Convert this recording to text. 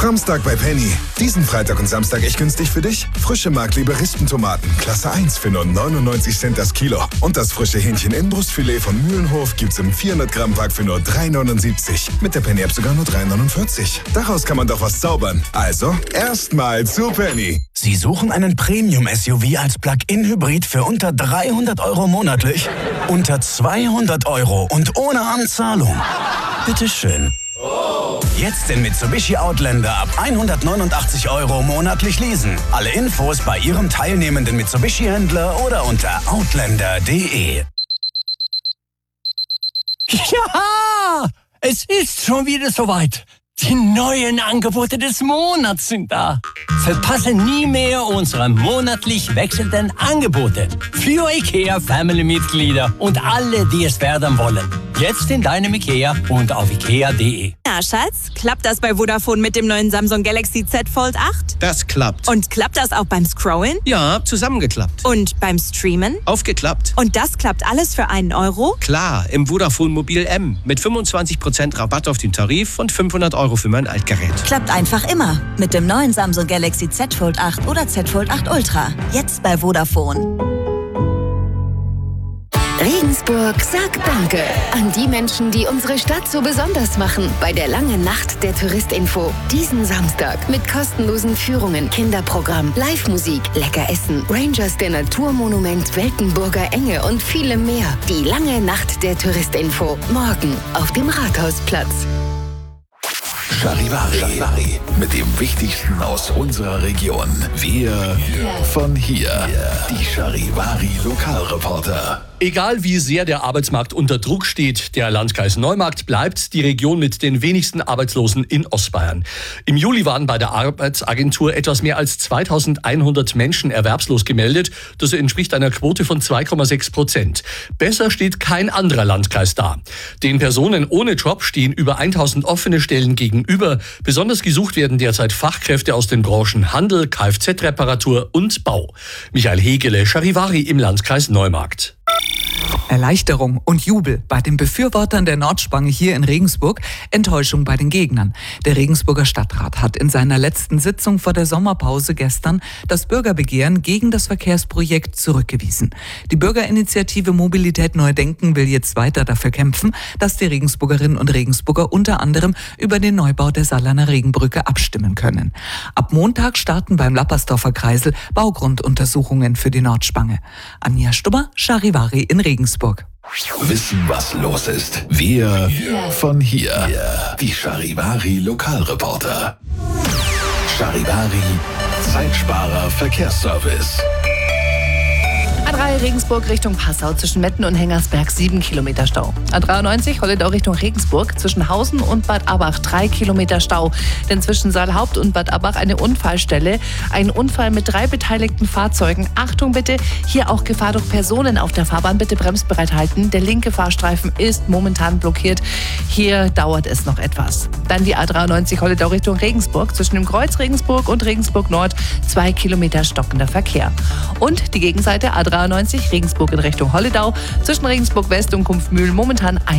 Framstag bei Penny. Diesen Freitag und Samstag echt günstig für dich. Frische Markliebe Rispentomaten, Klasse 1 für nur 99 Cent das Kilo. Und das frische Hähnchen-Innenbrustfilet von Mühlenhof gibt's im 400-Gramm-Pack für nur 3,79. Mit der Penny-App sogar nur 3,49. Daraus kann man doch was zaubern. Also, erstmal zu Penny. Sie suchen einen Premium-SUV als Plug-in-Hybrid für unter 300 € monatlich? Unter 200 € und ohne Anzahlung? Bitteschön. Jetzt den Mitsubishi Outlander ab 189 € monatlich leasen. Alle Infos bei Ihrem teilnehmenden Mitsubishi-Händler oder unter outlander.de. Ja, es ist schon wieder soweit. Die neuen Angebote des Monats sind da. Verpasse nie mehr unsere monatlich wechselnden Angebote für IKEA-Family-Mitglieder und alle, die es werden wollen. Jetzt in deinem IKEA und auf ikea.de. Na, Schatz, klappt das bei Vodafone mit dem neuen Samsung Galaxy Z Fold 8? Das klappt. Und klappt das auch beim Scrollen? Ja, zusammengeklappt. Und beim Streamen? Aufgeklappt. Und das klappt alles für €1? Klar, im Vodafone Mobil M mit 25% Rabatt auf den Tarif und 500 € für mein Altgerät. Klappt einfach immer mit dem neuen Samsung Galaxy Z Fold 8 oder Z Fold 8 Ultra. Jetzt bei Vodafone. Regensburg sagt Danke an die Menschen, die unsere Stadt so besonders machen. Bei der langen Nacht der Touristinfo. Diesen Samstag mit kostenlosen Führungen, Kinderprogramm, Live-Musik, lecker Essen, Rangers der Naturmonument, Weltenburger Enge und vielem mehr. Die lange Nacht der Touristinfo. Morgen auf dem Rathausplatz. Charivari. Mit dem Wichtigsten aus unserer Region. Wir von hier. Die Charivari Lokalreporter. Egal wie sehr der Arbeitsmarkt unter Druck steht, der Landkreis Neumarkt bleibt die Region mit den wenigsten Arbeitslosen in Ostbayern. Im Juli waren bei der Arbeitsagentur etwas mehr als 2100 Menschen erwerbslos gemeldet. Das entspricht einer Quote von 2,6%. Besser steht kein anderer Landkreis da. Den Personen ohne Job stehen über 1000 offene Stellen gegenüber. Besonders gesucht werden derzeit Fachkräfte aus den Branchen Handel, Kfz-Reparatur und Bau. Michael Hegele, Charivari im Landkreis Neumarkt. Erleichterung und Jubel bei den Befürwortern der Nordspange hier in Regensburg, Enttäuschung bei den Gegnern. Der Regensburger Stadtrat hat in seiner letzten Sitzung vor der Sommerpause gestern das Bürgerbegehren gegen das Verkehrsprojekt zurückgewiesen. Die Bürgerinitiative Mobilität Neu Denken will jetzt weiter dafür kämpfen, dass die Regensburgerinnen und Regensburger unter anderem über den Neubau der Saarlaner Regenbrücke abstimmen können. Ab Montag starten beim Lappersdorfer Kreisel Baugrunduntersuchungen für die Nordspange. Anja Stubber, Charivari in Regensburg. Wissen, was los ist. Wir von hier. Die Charivari Lokalreporter. Charivari Zeitsparer Verkehrsservice. A3 Regensburg Richtung Passau zwischen Metten und Hengersberg 7 Kilometer Stau. A93 Holledau Richtung Regensburg zwischen Hausen und Bad Abach 3 Kilometer Stau. Denn zwischen Saalhaupt und Bad Abach eine Unfallstelle. Ein Unfall mit 3 beteiligten Fahrzeugen. Achtung bitte, hier auch Gefahr durch Personen auf der Fahrbahn. Bitte bremsbereit halten. Der linke Fahrstreifen ist momentan blockiert. Hier dauert es noch etwas. Dann die A93 Holledau Richtung Regensburg zwischen dem Kreuz Regensburg und Regensburg Nord 2 Kilometer stockender Verkehr. Und die Gegenseite A93 Regensburg in Richtung Holledau zwischen Regensburg West und Kumpfmühl momentan